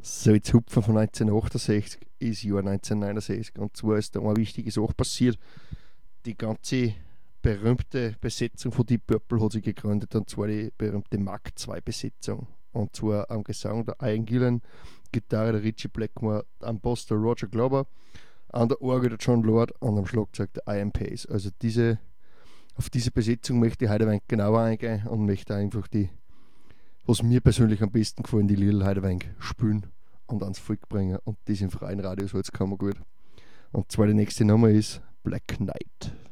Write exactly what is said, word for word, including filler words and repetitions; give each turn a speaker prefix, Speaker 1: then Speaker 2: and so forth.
Speaker 1: So, jetzt hupfen von neunzehnhundertachtundsechzig ins Jahr neunzehnhundertneunundsechzig. Und zwar ist da eine wichtige Sache passiert. Die ganze berühmte Besetzung von Deep Purple hat sich gegründet, und zwar die berühmte Mark zwei Besetzung. Und zwar am Gesang der Ian Gillan, Gitarre der Ritchie Blackmore, am Bass der Roger Glover, an der Orgel der John Lord und am Schlagzeug der Ian Pace. Also diese, auf diese Besetzung möchte ich heute ein wenig genauer eingehen und möchte einfach die, was mir persönlich am besten gefallen, die Lieder heute ein wenig spielen und ans Volk bringen, und das im freien Radio Salzkammergut. Und zwar die nächste Nummer ist Black Knight.